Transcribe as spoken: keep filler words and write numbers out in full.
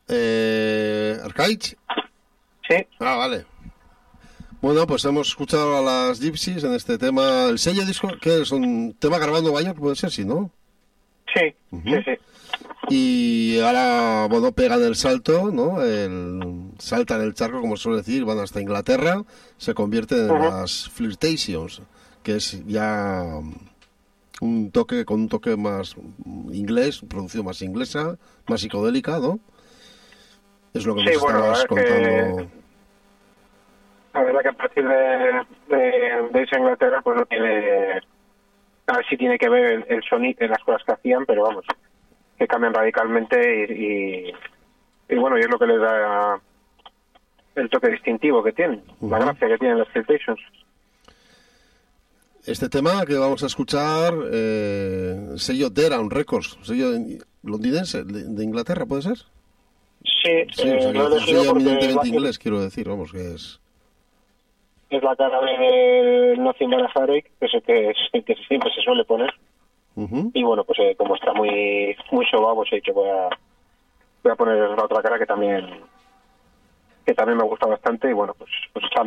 Eh, ¿Arcaich? Sí. Ah, vale. Bueno, pues hemos escuchado a las Gypsies en este tema. ¿El sello disco qué es? ¿Un tema grabado en Nueva York? Puede ser, sí, ¿no? Sí, Uh-huh. sí, sí. Y ahora, bueno, pegan el salto, ¿no? El, saltan el charco, como suele decir, van hasta Inglaterra, se convierten en uh-huh. las Flirtations, que es ya un toque, con un toque más inglés, producción más inglesa, más psicodélica, ¿no? Es lo que sí, nos bueno, estabas contando. Que, la verdad que a partir de, de, de esa Inglaterra, pues no tiene... A ver si tiene que ver el, el sonido en las cosas que hacían, pero vamos, que cambian radicalmente y, y, y bueno, y es lo que les da el toque distintivo que tienen, uh-huh. la gracia que tienen las Flirtations. Este tema que vamos a escuchar, eh, sello Deram Records, sello londinense, de Inglaterra, ¿puede ser? Sí, sí eh, o sea, lo que es sello eminentemente que, inglés, quiero decir, vamos, que es... Es la cara de Nothing But a Heartache, que es el que, es, que siempre se suele poner. Uh-huh. Y bueno, pues eh, como está muy muy sobado, pues he dicho voy a, voy a poner la otra cara que también que también me gusta bastante y bueno, pues, pues